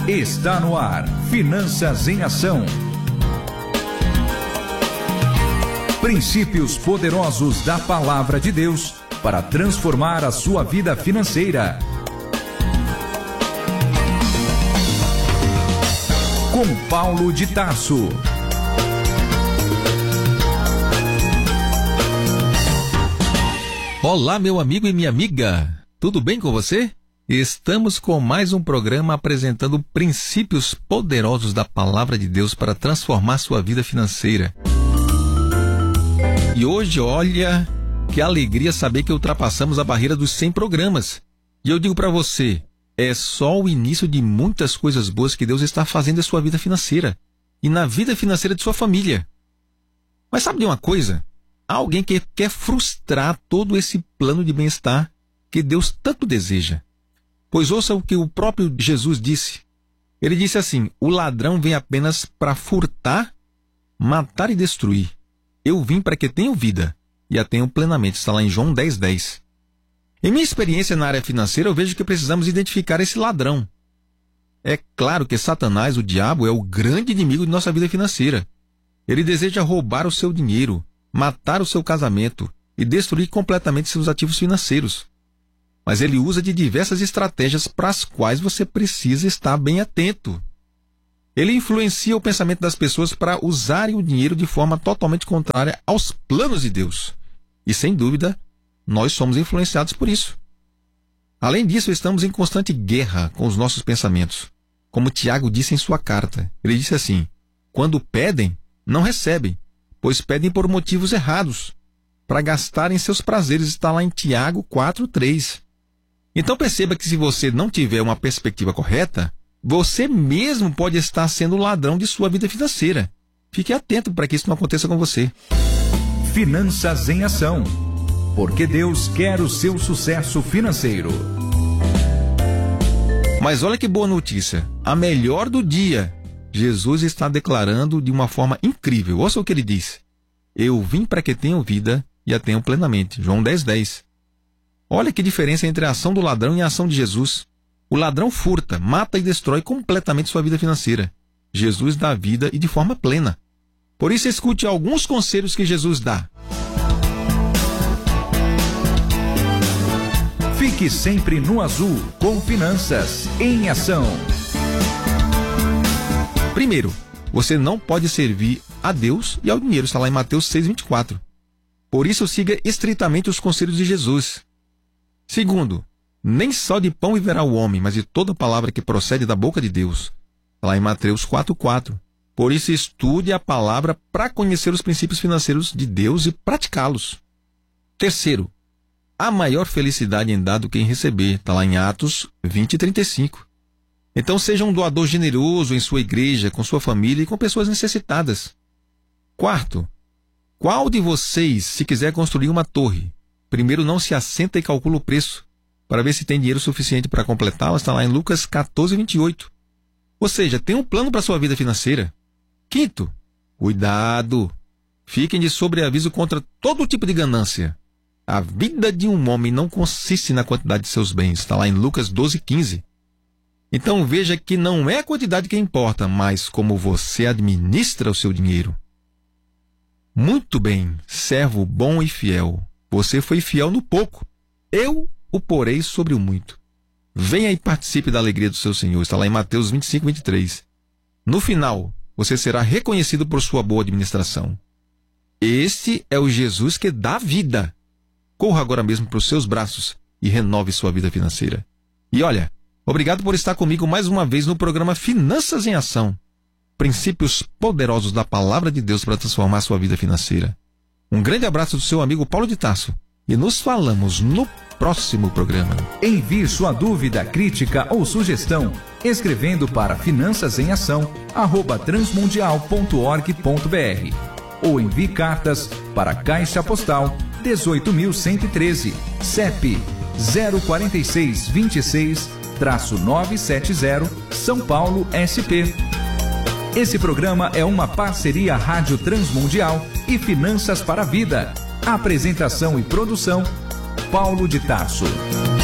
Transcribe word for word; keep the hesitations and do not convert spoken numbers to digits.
Está no ar, Finanças em Ação. Princípios poderosos da Palavra de Deus para transformar a sua vida financeira. Com Paulo de Tarso. Olá, meu amigo e minha amiga. Tudo bem com você? Estamos com mais um programa apresentando princípios poderosos da Palavra de Deus para transformar sua vida financeira. E hoje, olha, que alegria saber que ultrapassamos a barreira dos cem programas. E eu digo para você, é só o início de muitas coisas boas que Deus está fazendo em sua vida financeira e na vida financeira de sua família. Mas sabe de uma coisa? Há alguém que quer frustrar todo esse plano de bem-estar que Deus tanto deseja. Pois ouça o que o próprio Jesus disse. Ele disse assim: o ladrão vem apenas para furtar, matar e destruir. Eu vim para que tenham vida e a tenham plenamente. Está lá em João dez, dez. Em minha experiência na área financeira, eu vejo que precisamos identificar esse ladrão. É claro que Satanás, o diabo, é o grande inimigo de nossa vida financeira. Ele deseja roubar o seu dinheiro, matar o seu casamento e destruir completamente seus ativos financeiros. Mas ele usa de diversas estratégias para as quais você precisa estar bem atento. Ele influencia o pensamento das pessoas para usarem o dinheiro de forma totalmente contrária aos planos de Deus. E, sem dúvida, nós somos influenciados por isso. Além disso, estamos em constante guerra com os nossos pensamentos. Como Tiago disse em sua carta, ele disse assim: quando pedem, não recebem, pois pedem por motivos errados, para gastarem seus prazeres. Está lá em Tiago quatro, três. Então perceba que se você não tiver uma perspectiva correta, você mesmo pode estar sendo o ladrão de sua vida financeira. Fique atento para que isso não aconteça com você. Finanças em Ação. Porque Deus quer o seu sucesso financeiro. Mas olha que boa notícia. A melhor do dia. Jesus está declarando de uma forma incrível. Ouça o que ele diz: eu vim para que tenham vida e a tenham plenamente. João dez, dez. Olha que diferença entre a ação do ladrão e a ação de Jesus. O ladrão furta, mata e destrói completamente sua vida financeira. Jesus dá vida e de forma plena. Por isso, escute alguns conselhos que Jesus dá. Fique sempre no azul com Finanças em Ação. Primeiro, você não pode servir a Deus e ao dinheiro. Está lá em Mateus seis, vinte e quatro. Por isso, siga estritamente os conselhos de Jesus. Segundo, nem só de pão viverá o homem, mas de toda palavra que procede da boca de Deus. Está lá em Mateus quatro, quatro. Por isso, estude a palavra para conhecer os princípios financeiros de Deus e praticá-los. Terceiro, há maior felicidade em dar do que em receber. Está lá em Atos vinte, trinta e cinco. Então, seja um doador generoso em sua igreja, com sua família e com pessoas necessitadas. Quarto, qual de vocês, se quiser construir uma torre, primeiro não se assenta e calcula o preço, para ver se tem dinheiro suficiente para completá-la? Está lá em Lucas quatorze, vinte e oito. Ou seja, tem um plano para a sua vida financeira. Quinto, cuidado. Fiquem de sobreaviso contra todo tipo de ganância. A vida de um homem não consiste na quantidade de seus bens. Está lá em Lucas doze, quinze. Então veja que não é a quantidade que importa, mas como você administra o seu dinheiro. Muito bem, servo bom e fiel. Você foi fiel no pouco. Eu o porei sobre o muito. Venha e participe da alegria do seu Senhor. Está lá em Mateus vinte e cinco, vinte e três. No final, você será reconhecido por sua boa administração. Este é o Jesus que dá vida. Corra agora mesmo para os seus braços e renove sua vida financeira. E olha, obrigado por estar comigo mais uma vez no programa Finanças em Ação. Princípios poderosos da Palavra de Deus para transformar sua vida financeira. Um grande abraço do seu amigo Paulo de Tarso. E nos falamos no próximo programa. Envie sua dúvida, crítica ou sugestão escrevendo para finanças em ação arroba transmundial ponto org ponto br ou envie cartas para Caixa Postal dezoito mil cento e treze, C E P zero quatro seis, vinte e seis, novecentos e setenta, São Paulo, S P. Esse programa é uma parceria Rádio Transmundial e Finanças para a Vida. Apresentação e produção, Paulo de Tarso.